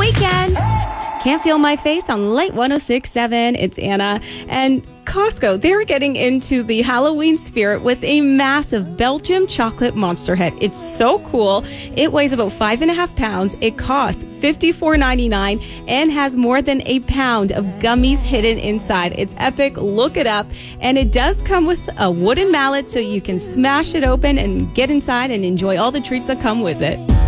weekend. Can't Feel My Face on Light 106.7. It's Anna. And Costco, they're getting into the Halloween spirit with a massive Belgium chocolate monster head. It's so cool. It weighs about 5.5 pounds. It costs $54.99 and has more than a pound of gummies hidden inside. It's epic. Look it up. And it does come with a wooden mallet so you can smash it open and get inside and enjoy all the treats that come with it.